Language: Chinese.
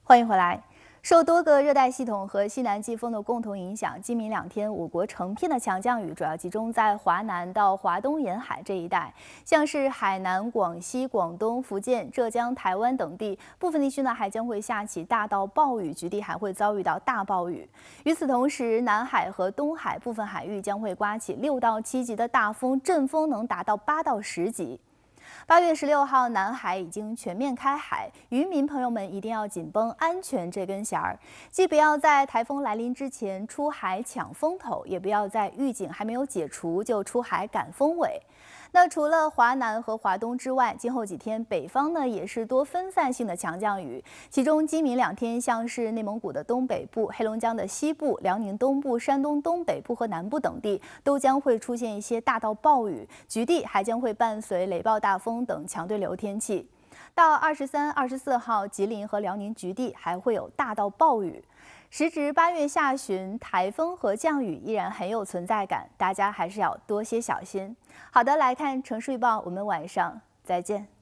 欢迎回来。受多个热带系统和西南季风的共同影响，今明两天我国成片的强降雨主要集中在华南到华东沿海这一带，像是海南、广西、广东、福建、浙江、台湾等地，部分地区呢还将会下起大到暴雨，局地还会遭遇到大暴雨。与此同时，南海和东海部分海域将会刮起6到7级的大风，阵风能达到8到10级。8月16号，南海已经全面开海，渔民朋友们一定要紧绷安全这根弦儿，既不要在台风来临之前出海抢风头，也不要在预警还没有解除就出海赶风尾。那除了华南和华东之外，今后几天北方呢也是多分散性的强降雨，其中今明两天像是内蒙古的东北部、黑龙江的西部、辽宁东部、山东东北部和南部等地都将会出现一些大到暴雨，局地还将会伴随雷暴、大风等强对流天气。到23、24号，吉林和辽宁局地还会有大到暴雨。时值8月下旬，台风和降雨依然很有存在感，大家还是要多些小心。好的，来看城市预报，我们晚上再见。